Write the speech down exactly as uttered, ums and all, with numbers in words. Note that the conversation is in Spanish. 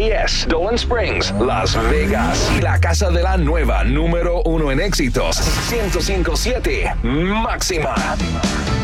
diez, Dolan Springs, Las Vegas. Y la casa de la nueva número uno en éxitos, ciento cinco punto siete Máxima.